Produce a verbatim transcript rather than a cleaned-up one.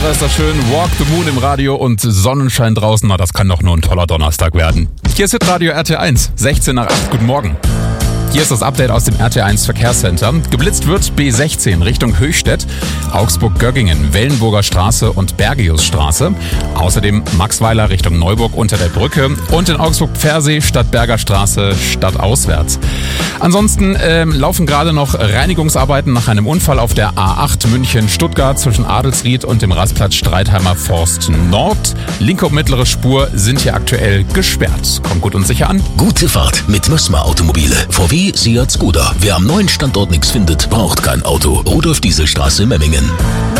Hauptsache ist das schön. Walk the Moon im Radio und Sonnenschein draußen. Na, das kann doch nur ein toller Donnerstag werden. Hier ist Hitradio R T eins, sechzehn nach acht. Guten Morgen. Hier ist das Update aus dem R T eins Verkehrscenter. Geblitzt wird B sechzehn Richtung Höchstädt, Augsburg-Göggingen, Wellenburger Straße und Bergiusstraße. Außerdem Maxweiler Richtung Neuburg unter der Brücke und in Augsburg-Pfersee Stadtberger Straße stadtauswärts. Ansonsten ähm, laufen gerade noch Reinigungsarbeiten nach einem Unfall auf der A acht München-Stuttgart zwischen Adelsried und dem Rastplatz Streitheimer Forst Nord. Linke und mittlere Spur sind hier aktuell gesperrt. Kommt gut und sicher an. Gute Fahrt mit Mössma Automobile. V W, Seat, Skoda. Wer am neuen Standort nichts findet, braucht kein Auto. Rudolf Dieselstraße, Memmingen.